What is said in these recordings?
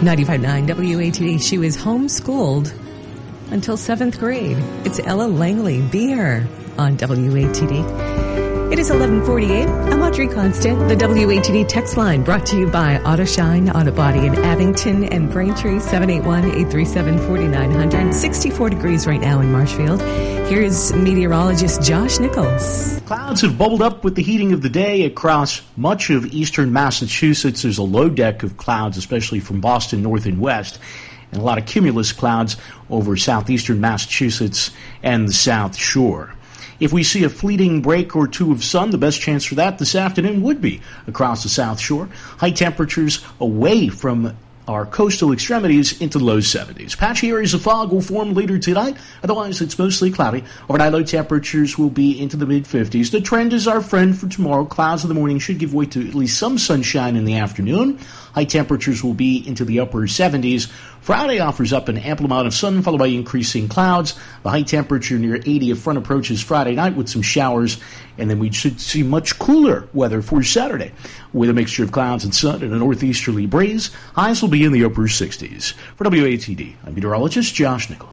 95.9 WATD. She was homeschooled until 7th grade. It's Ella Langley. Be her on WATD. It is 11:48. I'm Audrey Constant. The WATD text line brought to you by AutoShine Auto Body in Abington and Braintree, 781-837-4900. 64 degrees right now in Marshfield. Here's meteorologist Josh Nichols. Clouds have bubbled up with the heating of the day across much of eastern Massachusetts. There's a low deck of clouds, especially from Boston north and west, and a lot of cumulus clouds over southeastern Massachusetts and the South Shore. If we see a fleeting break or two of sun, the best chance for that this afternoon would be across the South Shore. High temperatures away from our coastal extremities into the low 70s. Patchy areas of fog will form later tonight. Otherwise, it's mostly cloudy. Overnight low temperatures will be into the mid-50s. The trend is our friend for tomorrow. Clouds in the morning should give way to at least some sunshine in the afternoon. High temperatures will be into the upper 70s. Friday offers up an ample amount of sun, followed by increasing clouds. The high temperature near 80 if front approaches Friday night with some showers. And then we should see much cooler weather for Saturday with a mixture of clouds and sun and a northeasterly breeze. Highs will be in the upper 60s. For WATD, I'm meteorologist Josh Nichols.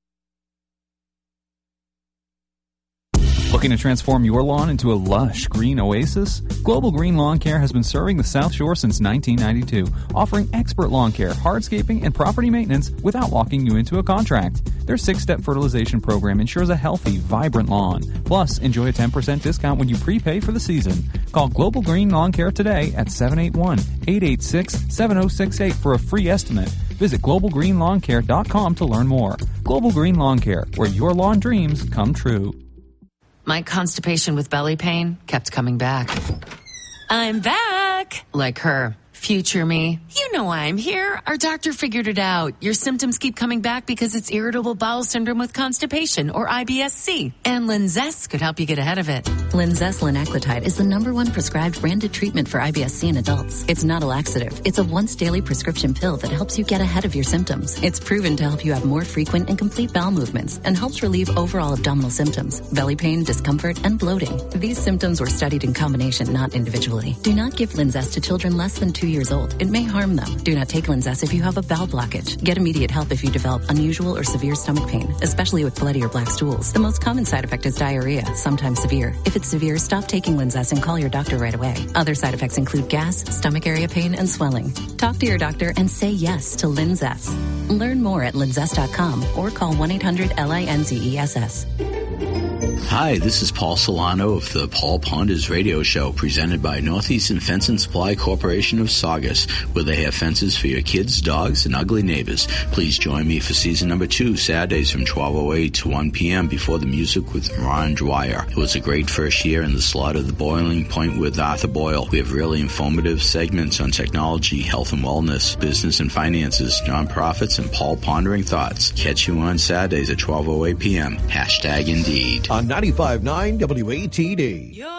Looking to transform your lawn into a lush green oasis? Global Green Lawn Care has been serving the South Shore since 1992, offering expert lawn care, hardscaping, and property maintenance without locking you into a contract. Their 6-step fertilization program ensures a healthy, vibrant lawn. Plus, enjoy a 10% discount when you prepay for the season. Call Global Green Lawn Care today at 781-886-7068 for a free estimate. Visit globalgreenlawncare.com to learn more. Global Green Lawn Care, where your lawn dreams come true. My constipation with belly pain kept coming back. I'm back! Like her. Future me. You know why I'm here. Our doctor figured it out. Your symptoms keep coming back because it's irritable bowel syndrome with constipation, or IBS-C. And Linzess could help you get ahead of it. Linzess linaclotide is the #1 prescribed branded treatment for IBS-C in adults. It's not a laxative. It's a once-daily prescription pill that helps you get ahead of your symptoms. It's proven to help you have more frequent and complete bowel movements and helps relieve overall abdominal symptoms, belly pain, discomfort, and bloating. These symptoms were studied in combination, not individually. Do not give Linzess to children less than 2 years old. It may harm them. Do not take Linzess if you have a bowel blockage. Get immediate help if you develop unusual or severe stomach pain, especially with bloody or black stools. The most common side effect is diarrhea, sometimes severe. If it's severe, stop taking Linzess and call your doctor right away. Other side effects include gas, stomach area pain, and swelling. Talk to your doctor and say yes to Linzess. Learn more at linzess.com or call 1-800-LINZESS. Hi, this is Paul Solano of the Paul Ponders Radio Show, presented by Northeastern Fence and Supply Corporation of Saugus, where they have fences for your kids, dogs, and ugly neighbors. Please join me for season number 2, Saturdays from 12:08 to 1 p.m. before the music with Ron Dwyer. It was a great first year in the slot of the Boiling Point with Arthur Boyle. We have really informative segments on technology, health and wellness, business and finances, nonprofits, and Paul Pondering Thoughts. Catch you on Saturdays at 12:08 p.m. #Indeed. On 95.9 WATD.